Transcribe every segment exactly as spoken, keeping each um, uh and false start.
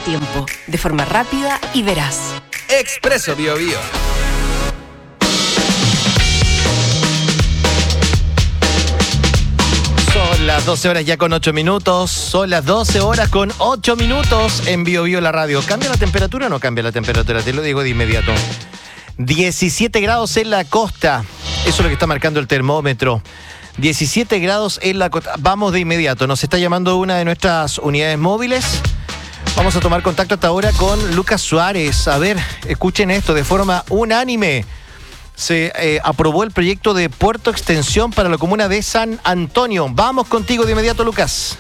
tiempo, de forma rápida y veraz. Expreso Biobío. Son las doce horas ya con ocho minutos. Son las doce horas con ocho minutos en Biobío la radio. ¿Cambia la temperatura o no cambia la temperatura? Te lo digo de inmediato. diecisiete grados en la costa. Eso es lo que está marcando el termómetro. diecisiete grados en la costa. Vamos de inmediato. Nos está llamando una de nuestras unidades móviles. Vamos a tomar contacto hasta ahora con Lucas Suárez. A ver, escuchen esto, de forma unánime se eh, aprobó el proyecto de Puerto Extensión para la comuna de San Antonio. Vamos contigo de inmediato, Lucas.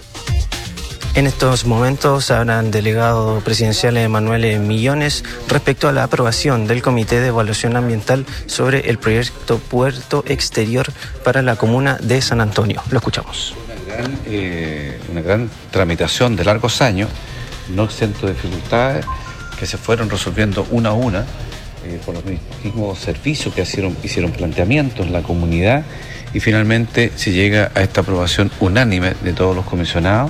En estos momentos habrán delegado presidencial Emanuel Millones respecto a la aprobación del Comité de Evaluación Ambiental sobre el proyecto Puerto Exterior para la comuna de San Antonio. Lo escuchamos. Una gran, eh, una gran tramitación de largos años, no exento de dificultades, que se fueron resolviendo una a una eh, por los mismos servicios que hicieron, hicieron planteamientos en la comunidad, y finalmente se llega a esta aprobación unánime de todos los comisionados.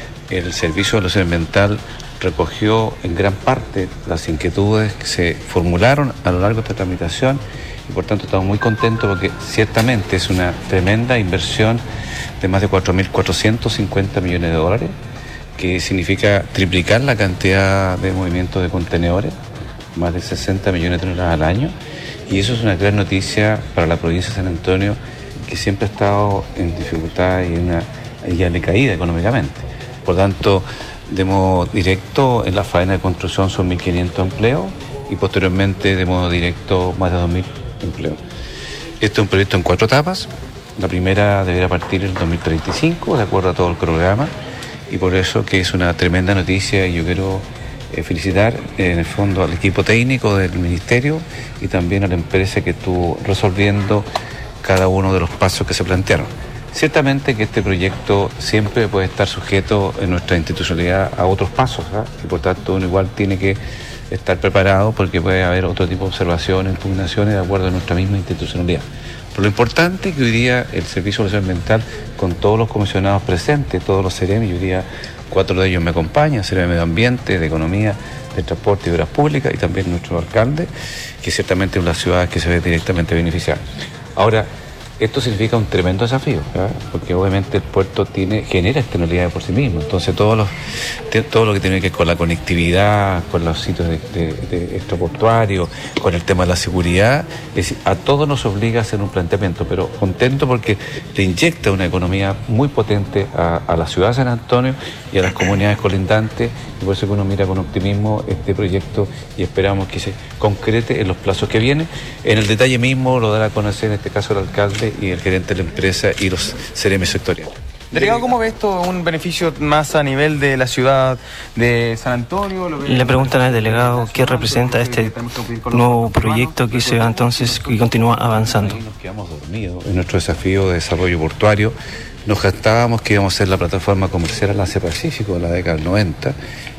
El Servicio de Evaluación Ambiental recogió en gran parte las inquietudes que se formularon a lo largo de esta tramitación, y por tanto estamos muy contentos porque ciertamente es una tremenda inversión de más de cuatro mil cuatrocientos cincuenta millones de dólares, que significa triplicar la cantidad de movimientos de contenedores, más de sesenta millones de toneladas al año, y eso es una gran noticia para la provincia de San Antonio, que siempre ha estado en dificultad y en una ya decaída económicamente. Por tanto, de modo directo en la faena de construcción son mil quinientos empleos y posteriormente de modo directo más de dos mil empleos. Este es un proyecto en cuatro etapas. La primera deberá partir en el dos mil treinta y cinco, de acuerdo a todo el programa, y por eso que es una tremenda noticia, y yo quiero eh, felicitar eh, en el fondo al equipo técnico del Ministerio y también a la empresa que estuvo resolviendo cada uno de los pasos que se plantearon. Ciertamente que este proyecto siempre puede estar sujeto en nuestra institucionalidad a otros pasos, ¿eh? Y por tanto uno igual tiene que estar preparado porque puede haber otro tipo de observaciones, impugnaciones de acuerdo a nuestra misma institucionalidad. Pero lo importante es que hoy día el Servicio de Evaluación Ambiental, con todos los comisionados presentes, todos los CEREMI, yo diría cuatro de ellos me acompañan, CEREMI de Medio Ambiente, de Economía, de Transporte y Obras Públicas, y también nuestro alcalde, que ciertamente es una ciudad que se ve directamente beneficiada. Ahora, esto significa un tremendo desafío, ¿verdad? Porque obviamente el puerto tiene, genera externalidades por sí mismo. Entonces todo lo, todo lo que tiene que ver con la conectividad, con los sitios de, de, de extraportuarios, con el tema de la seguridad, es decir, a todos nos obliga a hacer un planteamiento, pero contento porque le inyecta una economía muy potente a, a la ciudad de San Antonio y a las comunidades colindantes, y por eso que uno mira con optimismo este proyecto y esperamos que se concrete en los plazos que vienen. En el detalle mismo lo dará a conocer en este caso el alcalde y el gerente de la empresa y los CEREMI sectoriales. Delegado, ¿cómo ve esto un beneficio más a nivel de la ciudad de San Antonio? Le preguntan al delegado qué representa este nuevo proyecto que se va entonces y continúa avanzando. Nos quedamos dormidos en nuestro desafío de desarrollo portuario. Nos gastábamos que íbamos a ser la plataforma comercial al Asia Pacífico de la década del noventa,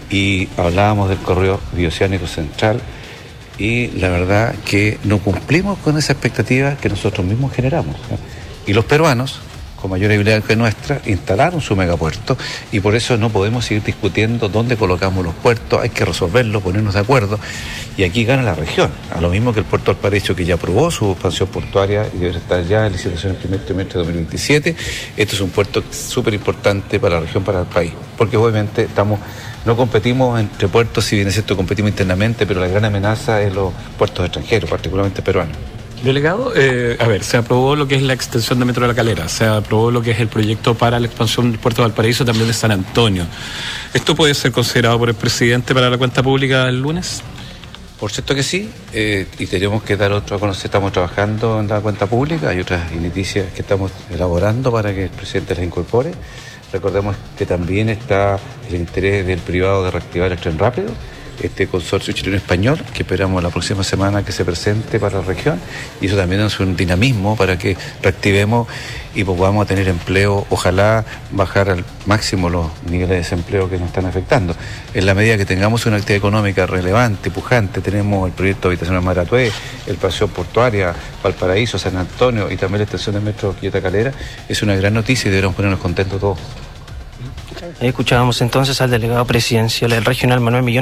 y hablábamos del corredor bioceánico central, y la verdad que no cumplimos con esa expectativa que nosotros mismos generamos, ¿eh? Y los peruanos, con mayor habilidad que nuestra, instalaron su megapuerto, y por eso no podemos seguir discutiendo dónde colocamos los puertos. Hay que resolverlo, ponernos de acuerdo, y aquí gana la región, a lo mismo que el puerto Valparaíso, que ya aprobó su expansión portuaria y debe estar ya en licitación en el primer trimestre de dos mil veintisiete. Este es un puerto súper importante para la región, para el país, porque obviamente estamos, no competimos entre puertos, si bien es cierto competimos internamente, pero la gran amenaza es los puertos extranjeros, particularmente peruanos. Delegado, eh, a ver, se aprobó lo que es la extensión de Metro de la Calera, se aprobó lo que es el proyecto para la expansión del puerto de Valparaíso, también de San Antonio. ¿Esto puede ser considerado por el presidente para la cuenta pública el lunes? Por cierto que sí, eh, y tenemos que dar otro a conocer. Estamos trabajando en la cuenta pública, hay otras iniciativas que estamos elaborando para que el presidente las incorpore. Recordemos que también está el interés del privado de reactivar el tren rápido, este consorcio chileno-español, que esperamos la próxima semana que se presente para la región, y eso también es un dinamismo para que reactivemos y podamos tener empleo, ojalá bajar al máximo los niveles de desempleo que nos están afectando. En la medida que tengamos una actividad económica relevante, pujante, tenemos el proyecto habitacional Maratué, el paseo portuaria, Valparaíso, San Antonio, y también la estación de metro Quillota Calera, es una gran noticia y debemos ponernos contentos todos. Ahí escuchábamos entonces al delegado presidencial del regional Manuel Millones.